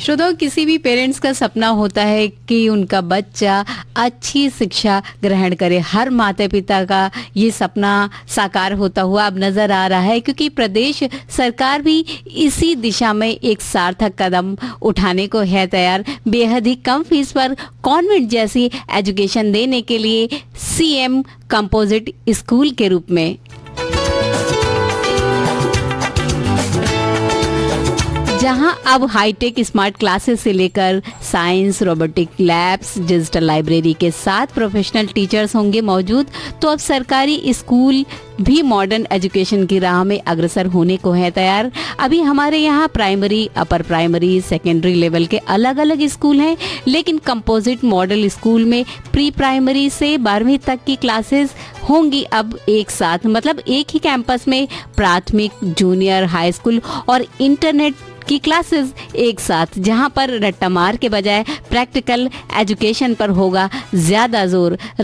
श्रोताओं, किसी भी पेरेंट्स का सपना होता है कि उनका बच्चा अच्छी शिक्षा ग्रहण करे। हर माता पिता का ये सपना साकार होता हुआ अब नजर आ रहा है, क्योंकि प्रदेश सरकार भी इसी दिशा में एक सार्थक कदम उठाने को है तैयार। बेहद ही कम फीस पर कॉन्वेंट जैसी एजुकेशन देने के लिए सीएम कंपोजिट स्कूल के रूप में। जहां अब हाईटेक स्मार्ट क्लासेस से लेकर science, robotic labs, digital library के साथ प्रोफेशनल टीचर्स होंगे मौजूद, तो अब सरकारी स्कूल भी मॉडर्न एजुकेशन की राह में अग्रसर होने को है तैयार। अभी हमारे यहाँ primary, upper primary, secondary level के अलग अलग स्कूल हैं, लेकिन कंपोजिट मॉडल स्कूल में प्री प्राइमरी से 12वीं तक की क्लासेस होंगी अब एक साथ। मतलब एक ही कैंपस में प्राथमिक, जूनियर, हाई स्कूल और इंटरनेट की क्लासेस एक साथ, जहां पर रट्टा मार के बजाय प्रैक्टिकल एजुकेशन पर होगा ज्यादा जोर।